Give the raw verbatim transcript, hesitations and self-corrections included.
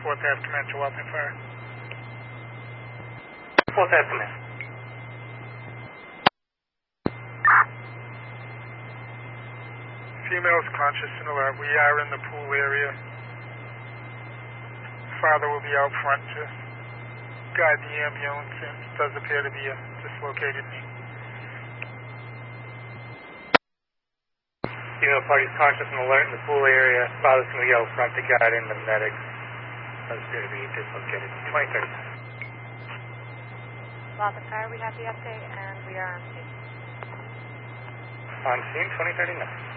fourth Ave Command to Walton Fire. fourth Ave Command. Females conscious and alert. We are in the pool area. Father will be out front to guide the ambulance, and it does appear to be a dislocated knee. Female parties conscious and alert in the pool area. Father's going to be out front to guide in the medics. Does appear to be dislocated. twenty thirty. Walton Fire, we have the update, and we are on scene. On scene, twenty thirty-nine.